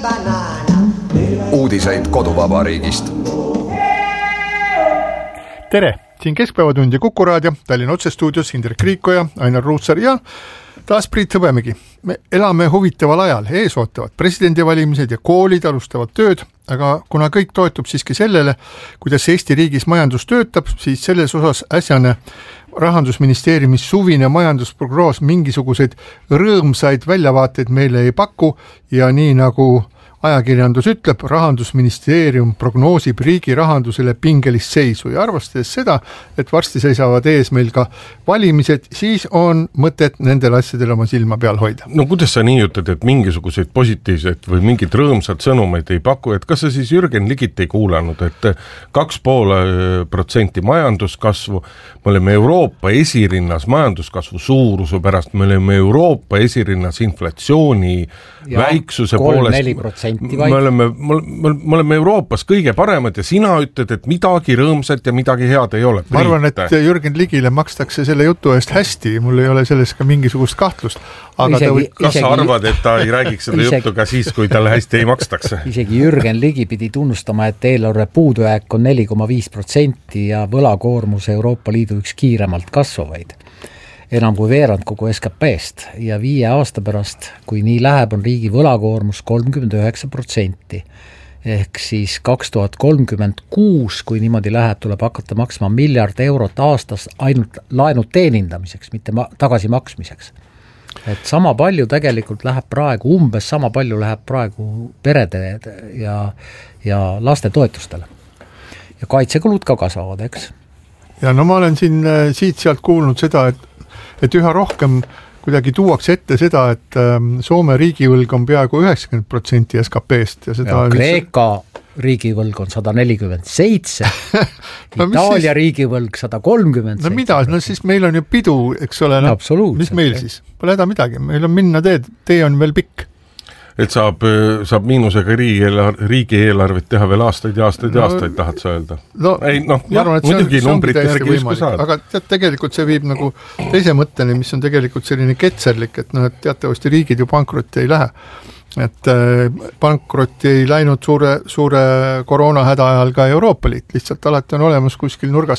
Uudiseid koduvabariigist. Tere, siin Keskpäevatund ja Kuku Raadio, Tallinna otsestuudios Indrek Riikoja, Ainar Ruussaar ja taas Priit Hõbemägi. Me elame huvitaval ajal, ees ootavad presidendivalimised ja koolid alustavad tööd, aga kuna kõik toetub siiski sellele, kuidas Eesti riigis majandus töötab, siis selles osas äsjane Rahandusministeeriumis suvine majandusprognoos mingisuguseid rõõmsaid väljavaateid meile ei paku ja nii nagu ajakirjandus ütleb, Rahandusministeerium prognoosib riigi rahandusele pingelist seisu ja arvestades seda, et varsti seisavad ees meil ka valimised, siis on mõtet nendel asjadel oma silma peal hoida. No kuidas sa nii ütled, et mingisuguseid positiivseid või mingid rõõmsad sõnumeid ei paku, et kas sa siis Jürgen Ligit ei kuulanud, et 2,5% majanduskasvu, me oleme Euroopa esirinnas majanduskasvu suuruse pärast, me oleme Euroopa esirinnas inflatsiooni ja väiksuse poolest. Me oleme Euroopas kõige paremad ja sina ütled, et midagi rõõmsat ja midagi head ei ole. Ma arvan, et Jürgen Ligile makstakse selle jutu eest hästi, mul ei ole selles ka mingisugust kahtlust. Aga kas sa arvad, et ta ei räägiks seda juttu ka siis, kui talle hästi ei makstakse? Isegi Jürgen Ligi pidi tunnustama, et eelarve puudujääk on 4,5% ja võlakoormus Euroopa Liidu üks kiiremalt kasvavaid. Enam kui veerand kogu SKP-st ja 5 aasta pärast, kui nii läheb, on riigi võlakoormus 39%. Ehk siis 2036, kui niimoodi läheb, tuleb hakata maksma €1 miljard aastas ainult laenud teenindamiseks, mitte tagasi maksmiseks. Et sama palju tegelikult läheb praegu, umbes sama palju läheb praegu perede ja laste toetustele. Ja kaitsekulud ka kasvavad, eks? Ja no ma olen siin siit-sealt kuulnud seda, et üha rohkem kuidagi tuuakse ette seda, et Soome riigivõlg on peaaegu 90% SKP-st. Ja Kreeka riigivõlg on 147, Itaalia riigivõlg 130. No mida, no siis meil on ju pidu, eks ole, no, mis meil siis? Pole häda midagi, meil on minna tee on veel pikk. Et saab miinusega riigieelarvet teha veel aastaid ja aastaid ja aastaid, tahad sa öelda? Muidugi numbrite järgi visku saad. Aga tegelikult see viib nagu teise mõtteni, mis on tegelikult selline ketserlik, et teatavasti riigid ju pankrotti ei lähe. Et pankrotti ei läinud suure koroonahäda ajal ka Euroopa Liit, lihtsalt alati on olemas kuskil nurgas